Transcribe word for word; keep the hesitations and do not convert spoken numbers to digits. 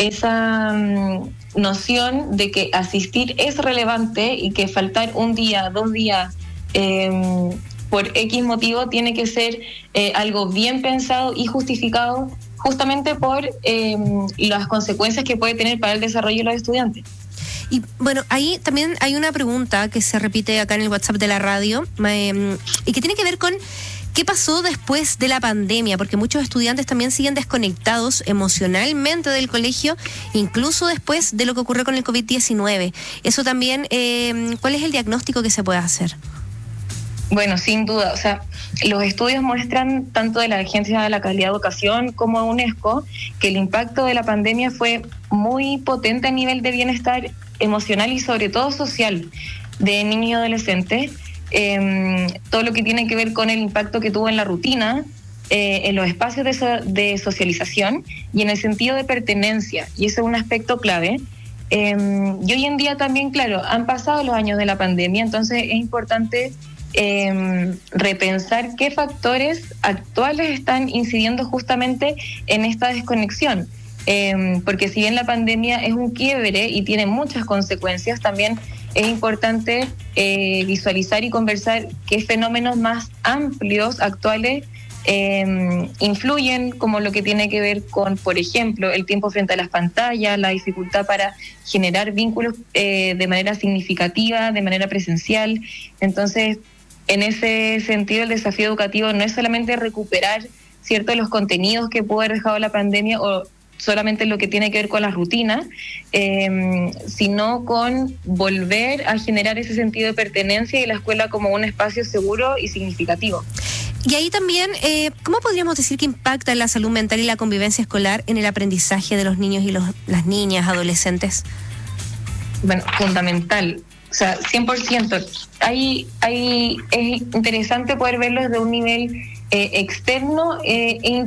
esa um, noción de que asistir es relevante y que faltar un día, dos días, eh, por X motivo tiene que ser eh, algo bien pensado y justificado justamente por eh, las consecuencias que puede tener para el desarrollo de los estudiantes. Y bueno, ahí también hay una pregunta que se repite acá en el WhatsApp de la radio eh, y que tiene que ver con qué pasó después de la pandemia, porque muchos estudiantes también siguen desconectados emocionalmente del colegio, incluso después de lo que ocurrió con el covid diecinueve. Eso también, eh, ¿cuál es el diagnóstico que se puede hacer? Bueno, sin duda, o sea, los estudios muestran, tanto de la Agencia de la Calidad de Educación como de UNESCO, que el impacto de la pandemia fue muy potente a nivel de bienestar emocional y sobre todo social de niños y adolescentes. Eh, todo lo que tiene que ver con el impacto que tuvo en la rutina, eh, en los espacios de, so, de socialización y en el sentido de pertenencia, y ese es un aspecto clave. Eh, y hoy en día también, claro, han pasado los años de la pandemia, entonces es importante Eh, repensar qué factores actuales están incidiendo justamente en esta desconexión, eh, porque si bien la pandemia es un quiebre y tiene muchas consecuencias, también es importante eh, visualizar y conversar qué fenómenos más amplios actuales eh, influyen, como lo que tiene que ver con, por ejemplo, el tiempo frente a las pantallas, la dificultad para generar vínculos eh, de manera significativa, de manera presencial. Entonces, en ese sentido, el desafío educativo no es solamente recuperar ciertos los contenidos que pudo haber dejado la pandemia o solamente lo que tiene que ver con las rutinas, eh, sino con volver a generar ese sentido de pertenencia y la escuela como un espacio seguro y significativo. Y ahí también, eh, ¿cómo podríamos decir que impacta la salud mental y la convivencia escolar en el aprendizaje de los niños y los, las niñas, adolescentes? Bueno, fundamental. O sea, cien por ciento. Hay, hay, es interesante poder verlo desde un nivel eh, externo eh, e